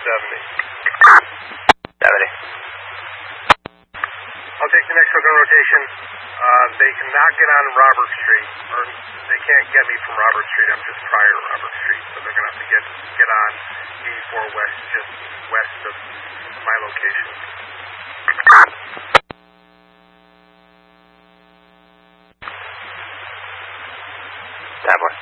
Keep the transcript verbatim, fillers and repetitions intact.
seventy. seventy. I'll take the next open rotation. Uh, they cannot get on Robert Street, or they can't get me from Robert Street. I'm just prior to Robert Street, so they're going to have to get get on eighty-four West, just west of my location. Tablet.